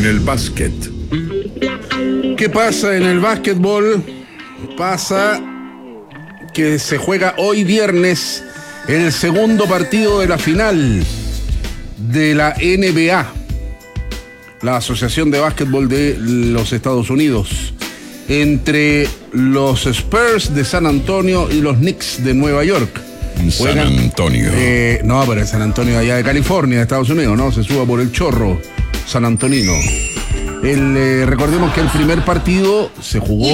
en el básquet. ¿Qué pasa en el básquetbol? Pasa que se juega hoy viernes el segundo partido de la final de la NBA, la Asociación de Básquetbol de los Estados Unidos, entre los Spurs de San Antonio y los Knicks de Nueva York. San Antonio. No, pero es San Antonio allá de California, de Estados Unidos, ¿no? Se suba por el chorro San Antonino. Recordemos que el primer partido se jugó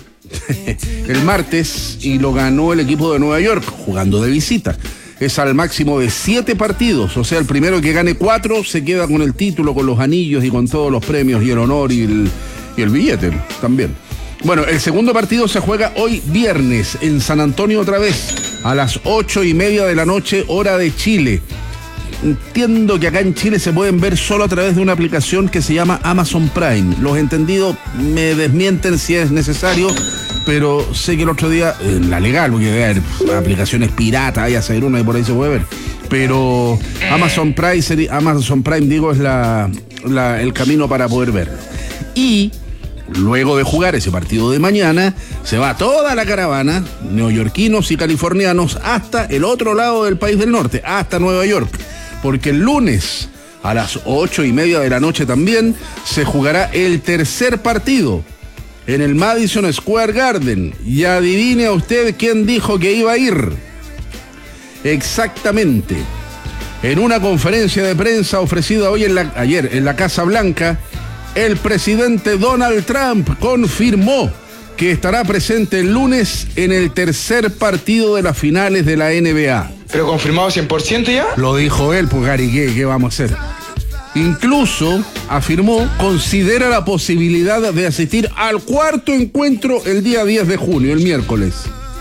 el martes y lo ganó el equipo de Nueva York, jugando de visita. Es al máximo de 7 partidos, o sea, el primero que gane 4 se queda con el título, con los anillos y con todos los premios y el honor y el billete también. Bueno, el segundo partido se juega hoy viernes en San Antonio otra vez, a las 8:30 de la noche, hora de Chile. Entiendo que acá en Chile se pueden ver solo a través de una aplicación que se llama Amazon Prime. Los entendidos me desmienten si es necesario, pero sé que el otro día, la legal, porque debe haber aplicaciones piratas, hay a saber una y por ahí se puede ver. Pero Amazon Prime digo, es el camino para poder verlo. Y luego de jugar ese partido de mañana, se va toda la caravana, neoyorquinos y californianos, hasta el otro lado del país del norte, hasta Nueva York. Porque el lunes, a las 8:30 de la noche también, se jugará el tercer partido en el Madison Square Garden. Y adivine usted quién dijo que iba a ir. Exactamente. En una conferencia de prensa ofrecida ayer en la Casa Blanca, el presidente Donald Trump confirmó que estará presente el lunes en el tercer partido de las finales de la NBA. ¿Pero confirmado 100% ya? Lo dijo él, pues Gary, ¿qué vamos a hacer? Incluso, afirmó, considera la posibilidad de asistir al cuarto encuentro el día 10 de junio, el miércoles.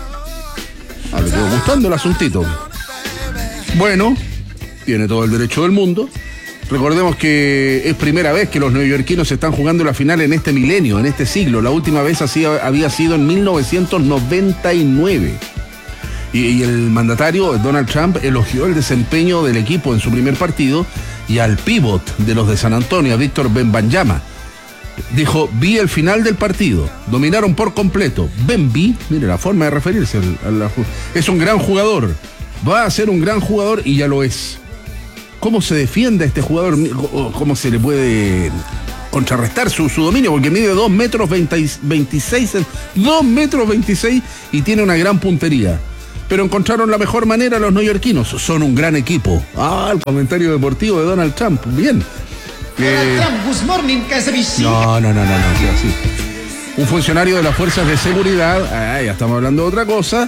Le quedó gustando el asuntito. Bueno, tiene todo el derecho del mundo. Recordemos que es primera vez que los neoyorquinos están jugando la final en este milenio, en este siglo. La última vez así había sido en 1999. Y el mandatario, Donald Trump, elogió el desempeño del equipo en su primer partido y al pívot de los de San Antonio, Víctor Wembanyama. Dijo, vi el final del partido, dominaron por completo. Wemby, mire la forma de referirse es un gran jugador, va a ser un gran jugador y ya lo es. ¿Cómo se defiende a este jugador? ¿Cómo se le puede contrarrestar su dominio? Porque mide 2 metros 26 y tiene una gran puntería. Pero encontraron la mejor manera los neoyorquinos. Son un gran equipo. El comentario deportivo de Donald Trump. Bien. No. Así. Un funcionario de las fuerzas de seguridad, ya estamos hablando de otra cosa,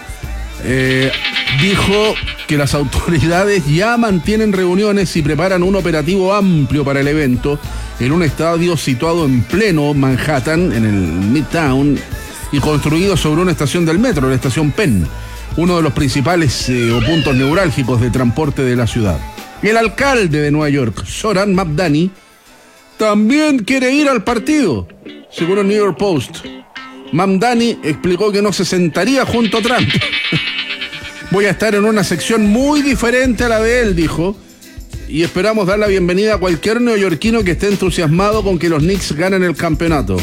dijo que las autoridades ya mantienen reuniones y preparan un operativo amplio para el evento en un estadio situado en pleno Manhattan, en el Midtown, y construido sobre una estación del metro, la estación Penn, uno de los principales puntos neurálgicos de transporte de la ciudad. El alcalde de Nueva York, Zoran Mamdani, también quiere ir al partido, según el New York Post. Mamdani explicó que no se sentaría junto a Trump. Voy a estar en una sección muy diferente a la de él, dijo, y esperamos dar la bienvenida a cualquier neoyorquino que esté entusiasmado con que los Knicks ganen el campeonato.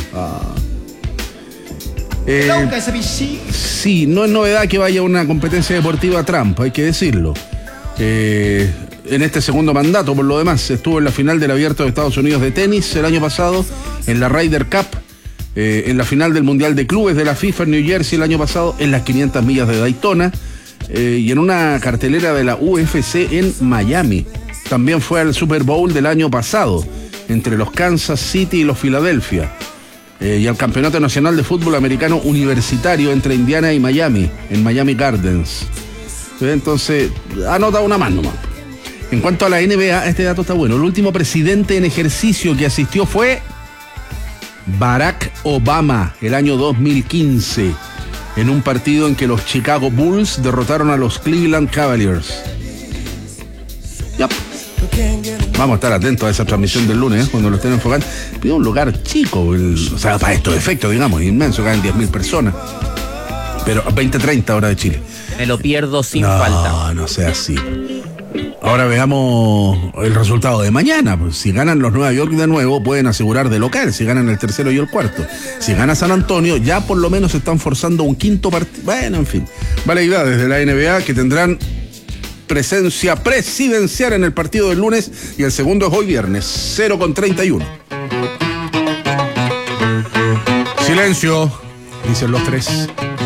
Sí, no es novedad que vaya a una competencia deportiva a Trump, hay que decirlo. En este segundo mandato, por lo demás, estuvo en la final del Abierto de Estados Unidos de tenis el año pasado, en la Ryder Cup, en la final del Mundial de Clubes de la FIFA en New Jersey el año pasado, en las 500 millas de Daytona, y en una cartelera de la UFC en Miami. También fue al Super Bowl del año pasado, entre los Kansas City y los Philadelphia. Y al Campeonato Nacional de Fútbol Americano Universitario entre Indiana y Miami, en Miami Gardens. Entonces, anota una más nomás. En cuanto a la NBA, este dato está bueno. El último presidente en ejercicio que asistió fue Barack Obama, el año 2015, en un partido en que los Chicago Bulls derrotaron a los Cleveland Cavaliers. Yep. Vamos a estar atentos a esa transmisión del lunes, cuando lo estén enfocando. Pido un lugar chico, o sea, para estos efectos, digamos, inmenso, caen 10.000 personas. Pero 20:30 hora de Chile. Me lo pierdo sin falta. No sea así. Ahora veamos el resultado de mañana. Pues, si ganan los Nueva York de nuevo, pueden asegurar de local, si ganan el tercero y el cuarto. Si gana San Antonio, ya por lo menos están forzando un quinto partido. Bueno, en fin. Valeidades de la NBA que tendrán presencia presidencial en el partido del lunes y el segundo es hoy viernes, 0:31. Silencio, dicen los tres.